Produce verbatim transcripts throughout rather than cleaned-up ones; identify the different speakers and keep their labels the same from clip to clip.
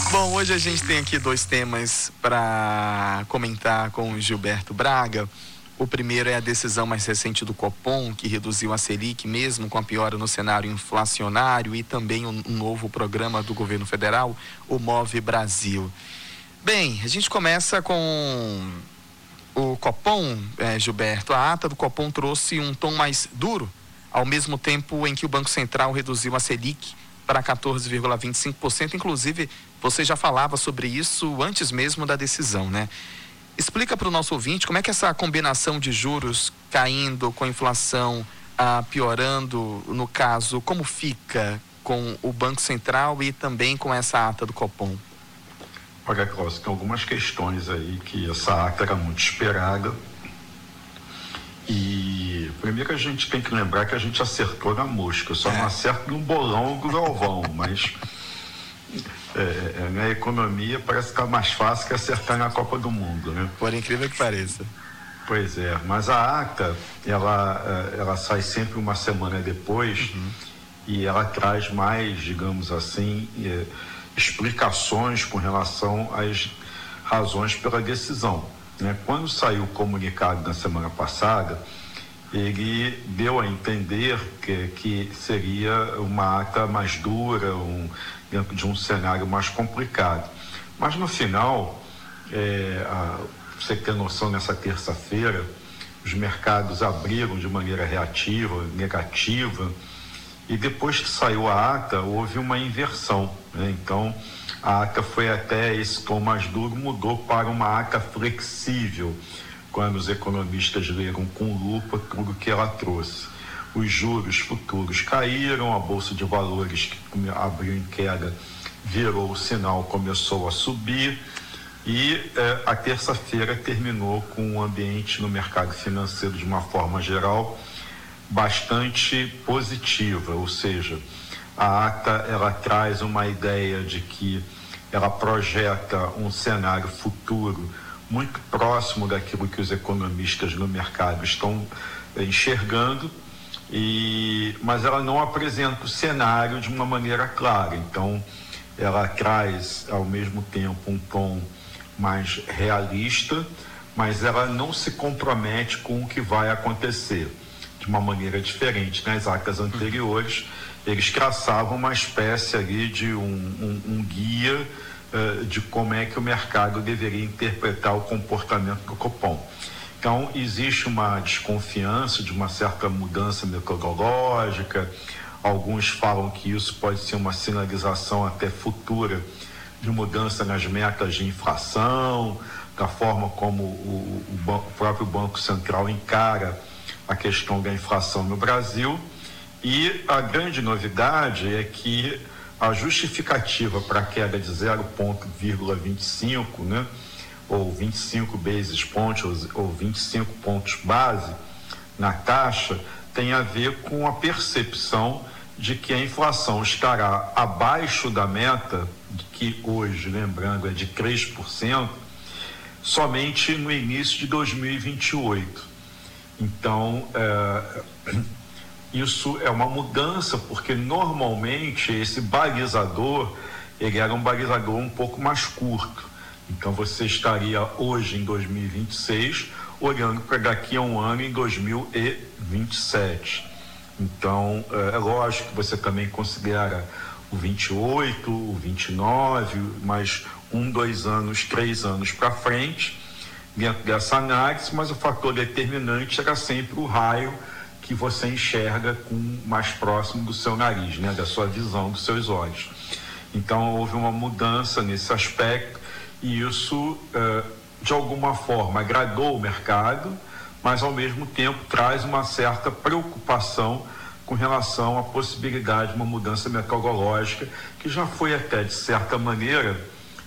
Speaker 1: Bom, hoje a gente tem aqui dois temas para comentar com o Gilberto Braga. O primeiro é a decisão mais recente do Copom, que reduziu a Selic mesmo com a piora no cenário inflacionário, e também um, um novo programa do governo federal, o Move Brasil. Bem, a gente começa com o Copom, eh, Gilberto. A ata do Copom trouxe um tom mais duro, ao mesmo tempo em que o Banco Central reduziu a Selic para quatorze vírgula vinte e cinco por cento. Inclusive, você já falava sobre isso antes mesmo da decisão, né? Explica para o nosso ouvinte como é que essa combinação de juros caindo com a inflação ah, piorando, no caso, como fica com o Banco Central e também com essa ata do Copom?
Speaker 2: Olha, Cláudio, tem algumas questões aí que essa ata era muito esperada. E primeiro a gente tem que lembrar que a gente acertou na mosca, só não acerta no bolão do Galvão, mas é, é, na economia parece que é mais fácil que acertar na Copa do Mundo, né?
Speaker 1: Por incrível que pareça.
Speaker 2: Pois é, mas a ata, ela, ela sai sempre uma semana depois, uhum. E ela traz mais, digamos assim, é, explicações com relação às razões pela decisão, né? Quando saiu o comunicado na semana passada, ele deu a entender que, que seria uma ata mais dura, um, dentro de um cenário mais complicado. Mas no final, é, a, você ter noção, nessa terça-feira, os mercados abriram de maneira reativa, negativa, e depois que saiu a ata, houve uma inversão, né? Então, a ata foi até esse tom mais duro, mudou para uma ata flexível, quando os economistas leram com lupa tudo que ela trouxe. Os juros futuros caíram, a Bolsa de Valores, que abriu em queda, virou o sinal, começou a subir, e eh, a terça-feira terminou com um ambiente no mercado financeiro, de uma forma geral, bastante positiva, ou seja, a ata ela traz uma ideia de que ela projeta um cenário futuro muito próximo daquilo que os economistas no mercado estão enxergando, e, mas ela não apresenta o cenário de uma maneira clara. Então, ela traz ao mesmo tempo um tom mais realista, mas ela não se compromete com o que vai acontecer. De uma maneira diferente, nas atas anteriores, eles traçavam uma espécie ali de um, um, um guia uh, de como é que o mercado deveria interpretar o comportamento do Copom. Então, existe uma desconfiança de uma certa mudança metodológica. Alguns falam que isso pode ser uma sinalização até futura de mudança nas metas de inflação, da forma como o, o, ban- o próprio Banco Central encara a questão da inflação no Brasil. E a grande novidade é que a justificativa para a queda de zero vírgula vinte e cinco, né, ou vinte e cinco basis points, ou vinte e cinco pontos base na taxa, tem a ver com a percepção de que a inflação estará abaixo da meta, que hoje, lembrando, é de três por cento, somente no início de dois mil e vinte e oito. Então, é, isso é uma mudança, porque normalmente esse balizador, ele era um balizador um pouco mais curto. Então, você estaria hoje em dois mil e vinte e seis, olhando para daqui a um ano, em dois mil e vinte e sete. Então, é lógico que você também considera o vinte e oito, o vinte e nove, mais um, dois anos, três anos para frente, dentro dessa análise, mas o fator determinante era sempre o raio que você enxerga com mais próximo do seu nariz, né, da sua visão, dos seus olhos. Então, houve uma mudança nesse aspecto, e isso, eh, de alguma forma, agradou o mercado, mas, ao mesmo tempo, traz uma certa preocupação com relação à possibilidade de uma mudança metodológica, que já foi até, de certa maneira,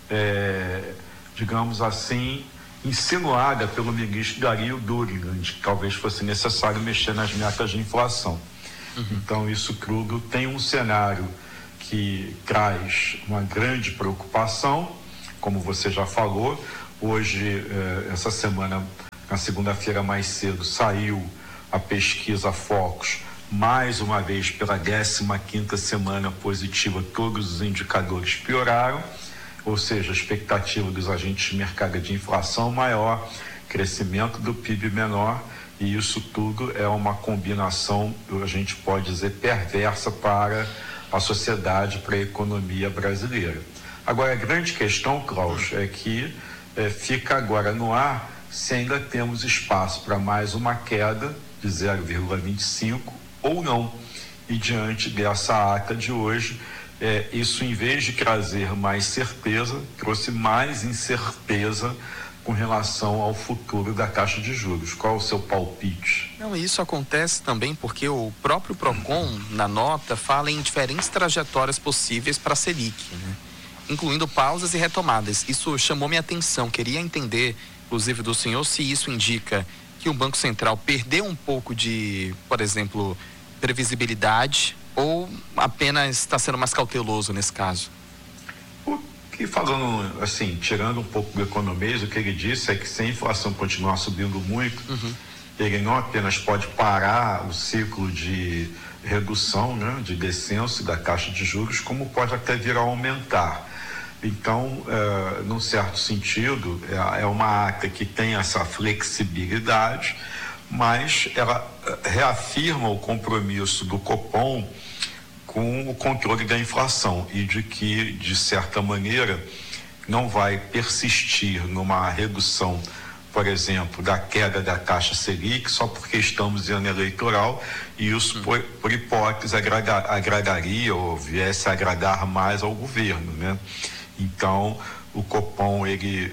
Speaker 2: eh, digamos assim, insinuada pelo ministro Dario Durigan, de que talvez fosse necessário mexer nas metas de inflação. Uhum. Então, isso tudo tem um cenário que traz uma grande preocupação, como você já falou. Hoje, eh, essa semana, na segunda-feira mais cedo, saiu a pesquisa Focus, mais uma vez pela décima quinta semana positiva, todos os indicadores pioraram. ou seja, a expectativa dos agentes de mercado de inflação maior, crescimento do P I B menor, e isso tudo é uma combinação, a gente pode dizer, perversa para a sociedade, para a economia brasileira. Agora, a grande questão, Klaus, é que é, fica agora no ar se ainda temos espaço para mais uma queda de zero vírgula vinte e cinco ou não. E diante dessa ata de hoje, é, isso, em vez de trazer mais certeza, trouxe mais incerteza com relação ao futuro da taxa de juros. Qual o seu palpite?
Speaker 1: Não, isso acontece também porque o próprio Procon, na nota, fala em diferentes trajetórias possíveis para a Selic, né? Incluindo pausas e retomadas. Isso chamou minha atenção. Queria entender, inclusive do senhor, se isso indica que o Banco Central perdeu um pouco de, por exemplo, previsibilidade ou apenas está sendo mais cauteloso nesse caso?
Speaker 2: E falando assim, tirando um pouco do economês, o que ele disse é que se a inflação continuar subindo muito, uhum. ele não apenas pode parar o ciclo de redução, né, de descenso da taxa de juros, como pode até vir a aumentar. Então, é, num certo sentido, é, é uma ata que tem essa flexibilidade, mas ela reafirma o compromisso do Copom com o controle da inflação e de que, de certa maneira, não vai persistir numa redução, por exemplo, da queda da taxa Selic só porque estamos em ano eleitoral, e isso, hum. por, por hipótese, agrada, agradaria ou viesse a agradar mais ao governo, né? Então, o Copom, ele,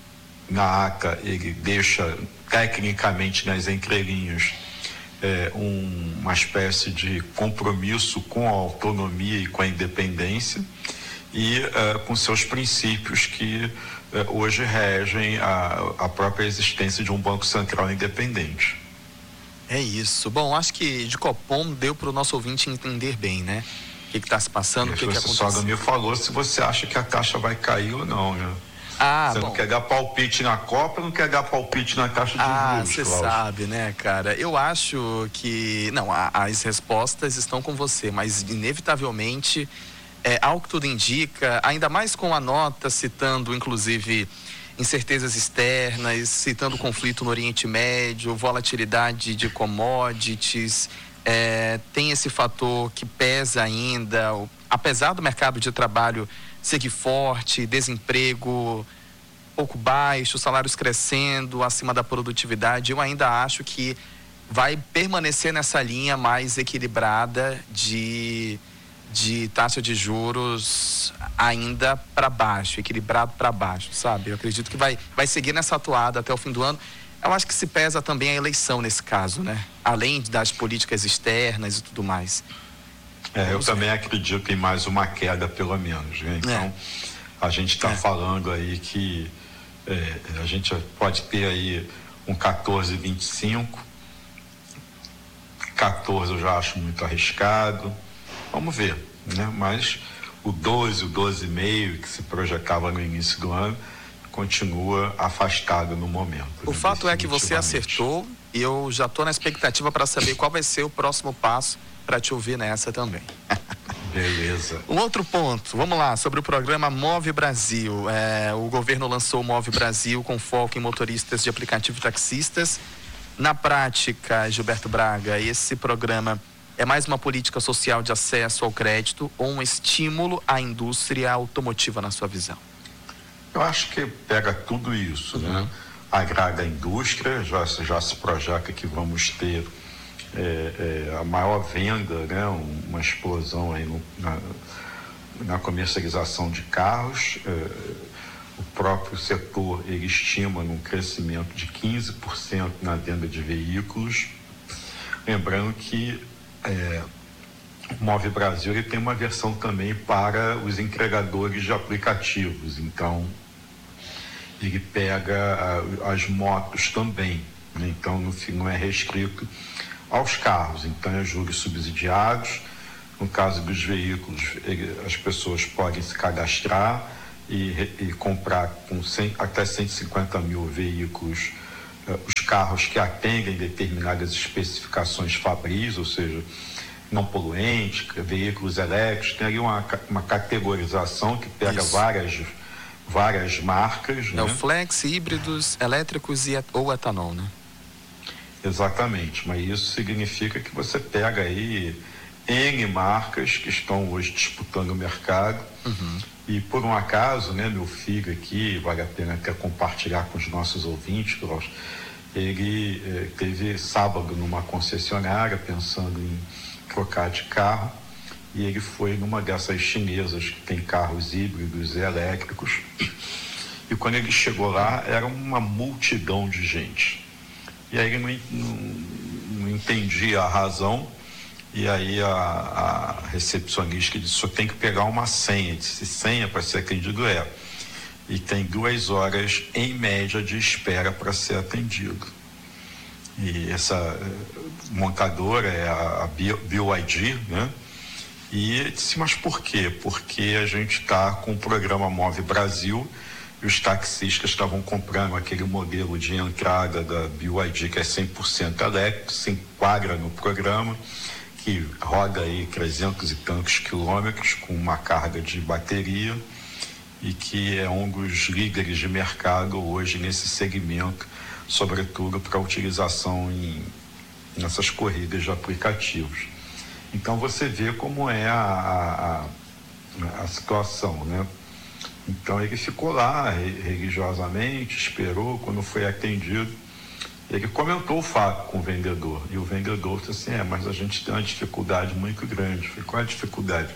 Speaker 2: na ata, ele deixa tecnicamente nas entrelinhas É, um, uma espécie de compromisso com a autonomia e com a independência e uh, com seus princípios que uh, hoje regem a, a própria existência de um Banco Central independente.
Speaker 1: É isso. Bom, acho que de Copom deu para o nosso ouvinte entender bem, né? O que está se passando, o que, que aconteceu.
Speaker 2: Você só não me falou se você acha que a taxa vai cair ou não, né?
Speaker 1: Ah,
Speaker 2: você
Speaker 1: bom.
Speaker 2: não quer dar palpite na Copa, não quer dar palpite na taxa de
Speaker 1: ah,
Speaker 2: juros.
Speaker 1: Ah, você sabe, né, cara? Eu acho que... Não, a, as respostas estão com você, mas inevitavelmente, é, ao que tudo indica, ainda mais com a nota citando, inclusive, incertezas externas, citando o conflito no Oriente Médio, volatilidade de commodities, é, tem esse fator que pesa ainda, apesar do mercado de trabalho seguir forte, desemprego pouco baixo, salários crescendo acima da produtividade, eu ainda acho que vai permanecer nessa linha mais equilibrada de, de taxa de juros ainda para baixo, equilibrado para baixo, sabe? Eu acredito que vai, vai seguir nessa atuada até o fim do ano. Eu acho que se pesa também a eleição nesse caso, né? Além das políticas externas e tudo mais.
Speaker 2: É, eu também acredito em mais uma queda, pelo menos, né? Então, é. a gente está é. falando aí que é, a gente pode ter aí um quatorze vírgula vinte e cinco, quatorze eu já acho muito arriscado, vamos ver, né? Mas o doze, o doze vírgula cinco que se projetava no início do ano, continua afastado no momento.
Speaker 1: O né? fato é que você acertou e eu já estou na expectativa para saber qual vai ser o próximo passo para te ouvir nessa também.
Speaker 2: Beleza.
Speaker 1: Um outro ponto, vamos lá, sobre o programa Move Brasil. É, o governo lançou o Move Brasil com foco em motoristas de aplicativo taxistas. Na prática, Gilberto Braga, esse programa é mais uma política social de acesso ao crédito ou um estímulo à indústria automotiva, na sua visão?
Speaker 2: Eu acho que pega tudo isso, uhum. né? Agrada a indústria, já, já se projeta que vamos ter É, é, a maior venda, né, uma explosão aí no, na, na comercialização de carros. É, o próprio setor ele estima um crescimento de quinze por cento na venda de veículos. Lembrando que é, o Move Brasil ele tem uma versão também para os entregadores de aplicativos, então ele pega a, as motos também, né? Então no fim não é restrito aos carros, então é juros subsidiados. No caso dos veículos, ele, as pessoas podem se cadastrar e, e comprar com cem, até cento e cinquenta mil veículos, eh, os carros que atendem determinadas especificações Fabris, ou seja, não poluentes, veículos elétricos. Tem aí uma, uma categorização que pega várias, várias marcas.
Speaker 1: É
Speaker 2: né?
Speaker 1: o flex, híbridos, elétricos e, ou etanol, né?
Speaker 2: Exatamente, mas isso significa que você pega aí N marcas que estão hoje disputando o mercado.
Speaker 1: Uhum.
Speaker 2: E por um acaso, né, meu filho aqui, vale a pena até compartilhar com os nossos ouvintes, Klaus, ele eh, teve sábado numa concessionária pensando em trocar de carro, e ele foi numa dessas chinesas que tem carros híbridos e elétricos, e quando ele chegou lá era uma multidão de gente. E aí ele não, não, não entendia a razão, e aí a, a recepcionista disse, só tem que pegar uma senha. Eu disse, senha para ser atendido é. E tem duas horas em média de espera para ser atendido. E essa montadora é a, a B Y D, né? E disse, mas por quê? Porque a gente está com o programa Move Brasil, e os taxistas estavam comprando aquele modelo de entrada da B Y D que é cem por cento elétrico, se enquadra no programa, que roda aí trezentos e tantos quilômetros com uma carga de bateria e que é um dos líderes de mercado hoje nesse segmento, sobretudo para utilização em nessas corridas de aplicativos. Então você vê como é a, a, a situação, né? Então ele ficou lá religiosamente, esperou, quando foi atendido, ele comentou o fato com o vendedor, e o vendedor disse assim, é, mas a gente tem uma dificuldade muito grande. Eu falei, qual é a dificuldade?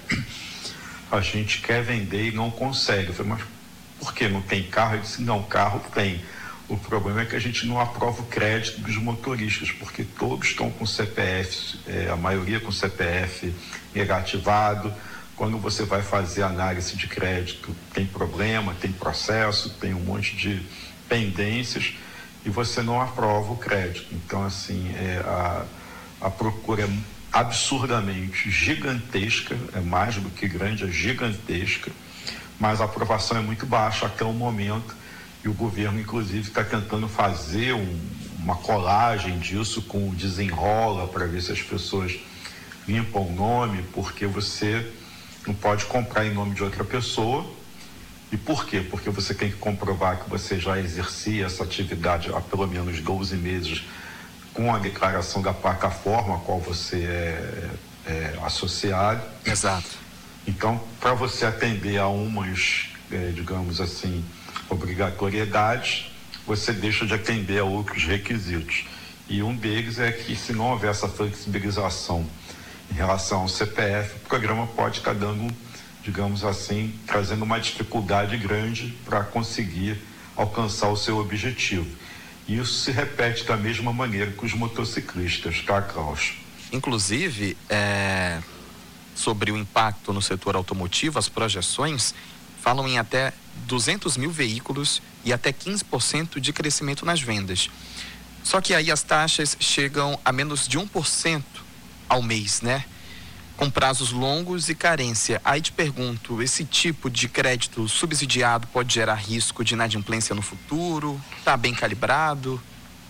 Speaker 2: A gente quer vender e não consegue. Eu falei, mas por que não tem carro? Ele disse, não, carro tem. O problema é que a gente não aprova o crédito dos motoristas, porque todos estão com C P F, é, a maioria com C P F negativado. Quando você vai fazer análise de crédito, tem problema, tem processo, tem um monte de pendências e você não aprova o crédito. Então, assim, é, a, a procura é absurdamente gigantesca, é mais do que grande, é gigantesca, mas a aprovação é muito baixa até o momento e o governo, inclusive, está tentando fazer um, uma colagem disso com o Desenrola para ver se as pessoas limpam o nome, porque você não pode comprar em nome de outra pessoa. E por quê? Porque você tem que comprovar que você já exercia essa atividade há pelo menos doze meses com a declaração da plataforma a qual você é, é associado.
Speaker 1: Exato.
Speaker 2: Então, para você atender a umas, é, digamos assim, obrigatoriedades, você deixa de atender a outros requisitos. E um deles é que, se não houver essa flexibilização em relação ao C P F, o programa pode estar dando, digamos assim, trazendo uma dificuldade grande para conseguir alcançar o seu objetivo. E isso se repete da mesma maneira que os motociclistas, tá, Klaus?
Speaker 1: Inclusive, é, sobre o impacto no setor automotivo, as projeções falam em até duzentos mil veículos e até quinze por cento de crescimento nas vendas. Só que aí as taxas chegam a menos de um por cento ao mês, né? Com prazos longos e carência. Aí te pergunto, esse tipo de crédito subsidiado pode gerar risco de inadimplência no futuro? Está bem calibrado?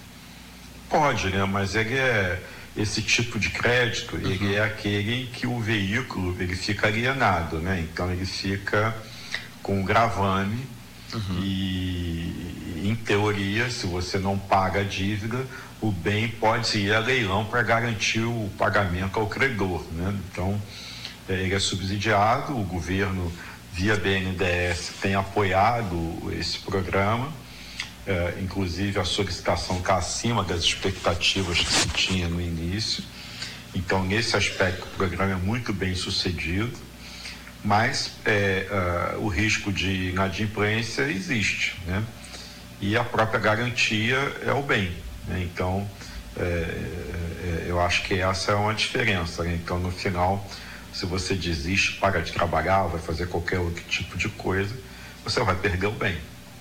Speaker 2: Pode, né? Mas ele é, esse tipo de crédito, uhum. ele é aquele em que o veículo ele fica alienado, né? Então ele fica com gravame uhum. e, em teoria, se você não paga a dívida, o bem pode ir a leilão para garantir o pagamento ao credor, né? Então, ele é subsidiado, o governo, via B N D E S, tem apoiado esse programa, é, inclusive a solicitação está acima das expectativas que se tinha no início. Então, nesse aspecto, o programa é muito bem sucedido, mas é, uh, o risco de inadimplência existe, né? E a própria garantia é o bem. Então, é, é, eu acho que essa é uma diferença, né? Então, no final, se você desiste, para de trabalhar, vai fazer qualquer outro tipo de coisa, você vai perder o bem.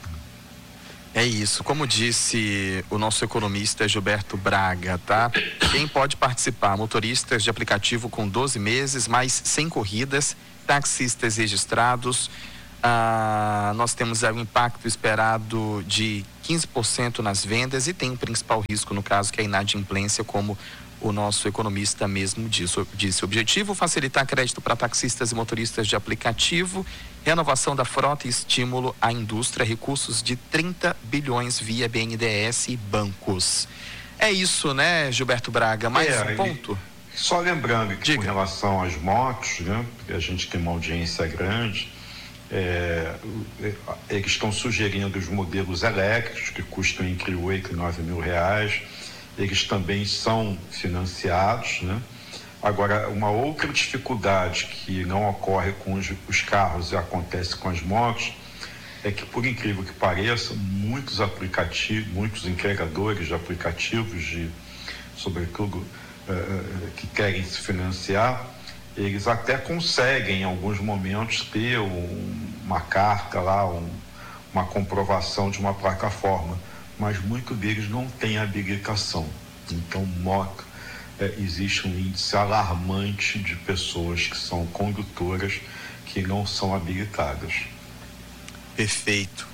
Speaker 1: É isso. Como disse o nosso economista Gilberto Braga, tá? Quem pode participar? Motoristas de aplicativo com doze meses, mais cem corridas, taxistas registrados. Ah, nós temos aí um impacto esperado de quinze por cento nas vendas e tem o principal risco, no caso, que é a inadimplência, como O nosso economista mesmo disse, disse objetivo: facilitar crédito para taxistas e motoristas de aplicativo, renovação da frota e estímulo à indústria, recursos de trinta bilhões via B N D E S e bancos. É isso, né, Gilberto Braga? Mais
Speaker 2: é,
Speaker 1: um ponto?
Speaker 2: Só lembrando que
Speaker 1: Diga.
Speaker 2: Com relação às motos, né, a gente tem uma audiência grande, é, eles estão sugerindo os modelos elétricos que custam entre oito e nove mil reais. Eles também são financiados, né? Agora, uma outra dificuldade que não ocorre com os, os carros e acontece com as motos é que, por incrível que pareça, muitos aplicativos, muitos entregadores de aplicativos, de, sobretudo, uh, que querem se financiar, eles até conseguem, em alguns momentos, ter um, uma carta lá, um, uma comprovação de uma plataforma, mas muitos deles não têm habilitação. Então, moto, é, existe um índice alarmante de pessoas que são condutoras que não são habilitadas.
Speaker 1: Perfeito.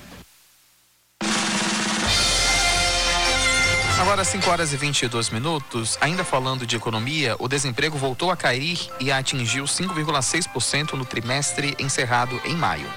Speaker 1: Agora, cinco horas e vinte e dois minutos, ainda falando de economia, o desemprego voltou a cair e atingiu cinco vírgula seis por cento no trimestre encerrado em maio.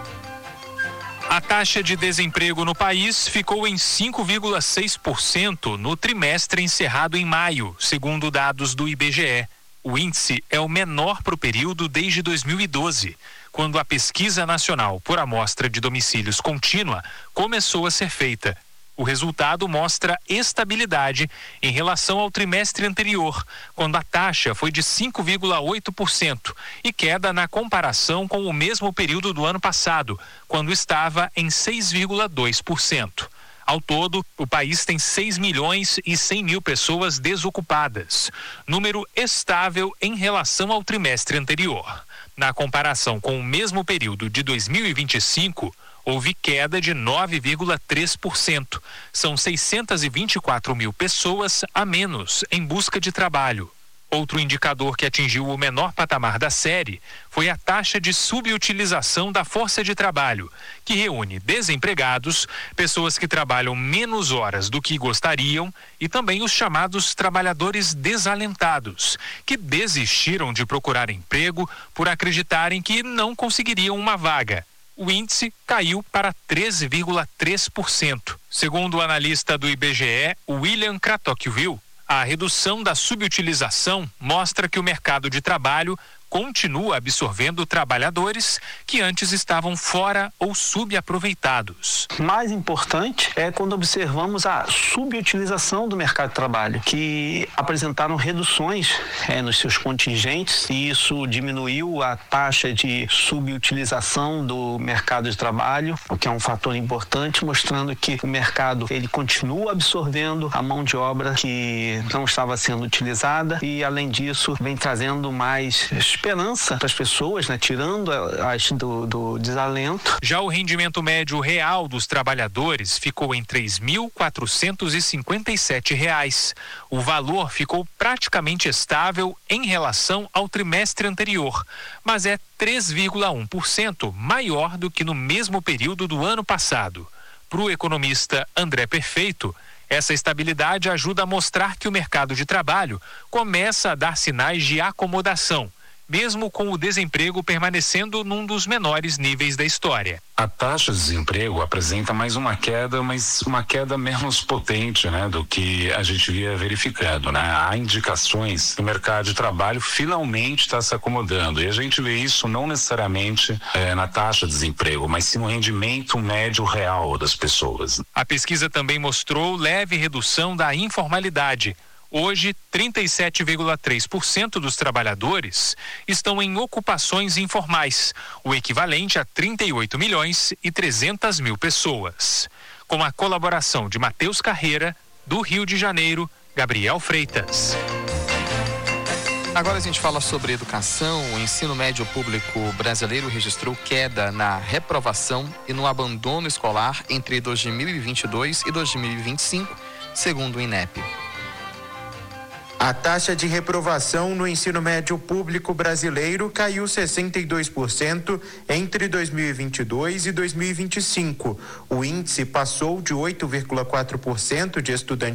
Speaker 3: A taxa de desemprego no país ficou em cinco vírgula seis por cento no trimestre encerrado em maio, segundo dados do I B G E. O índice é o menor para o período desde dois mil e doze, quando a Pesquisa Nacional por Amostra de Domicílios Contínua começou a ser feita. O resultado mostra estabilidade em relação ao trimestre anterior, quando a taxa foi de cinco vírgula oito por cento, e queda na comparação com o mesmo período do ano passado, quando estava em seis vírgula dois por cento. Ao todo, o país tem seis milhões e cem mil pessoas desocupadas, número estável em relação ao trimestre anterior. Na comparação com o mesmo período de dois mil e vinte e cinco, houve queda de nove vírgula três por cento. São seiscentas e vinte e quatro mil pessoas a menos em busca de trabalho. Outro indicador que atingiu o menor patamar da série foi a taxa de subutilização da força de trabalho, que reúne desempregados, pessoas que trabalham menos horas do que gostariam e também os chamados trabalhadores desalentados, que desistiram de procurar emprego por acreditarem que não conseguiriam uma vaga. O índice caiu para treze vírgula três por cento. Segundo o analista do I B G E, William Kratochvil, a redução da subutilização mostra que o mercado de trabalho continua absorvendo trabalhadores que antes estavam fora ou subaproveitados.
Speaker 4: Mais importante é quando observamos a subutilização do mercado de trabalho, que apresentaram reduções é, nos seus contingentes, e isso diminuiu a taxa de subutilização do mercado de trabalho, o que é um fator importante, mostrando que o mercado ele continua absorvendo a mão de obra que não estava sendo utilizada e, além disso, vem trazendo mais esperança para as pessoas, né, tirando as do, do desalento.
Speaker 3: Já o rendimento médio real dos trabalhadores ficou em três mil quatrocentos e cinquenta e sete reais. O valor ficou praticamente estável em relação ao trimestre anterior, mas é três vírgula um por cento maior do que no mesmo período do ano passado. Para o economista André Perfeito, essa estabilidade ajuda a mostrar que o mercado de trabalho começa a dar sinais de acomodação, mesmo com o desemprego permanecendo num dos menores níveis da história.
Speaker 5: A taxa de desemprego apresenta mais uma queda, mas uma queda menos potente, né, do que a gente via verificando, né? Há indicações que o mercado de trabalho finalmente está se acomodando, e a gente vê isso não necessariamente é, na taxa de desemprego, mas sim no rendimento médio real das pessoas.
Speaker 3: A pesquisa também mostrou leve redução da informalidade. Hoje, trinta e sete vírgula três por cento dos trabalhadores estão em ocupações informais, o equivalente a trinta e oito milhões e trezentas mil pessoas. Com a colaboração de Matheus Carreira, do Rio de Janeiro, Gabriel Freitas.
Speaker 1: Agora a gente fala sobre educação. O ensino médio público brasileiro registrou queda na reprovação e no abandono escolar entre dois mil e vinte e dois e dois mil e vinte e cinco, segundo o INEP.
Speaker 6: A taxa de reprovação no ensino médio público brasileiro caiu sessenta e dois por cento entre dois mil e vinte e dois e dois mil e vinte e cinco. O índice passou de oito vírgula quatro por cento de estudantes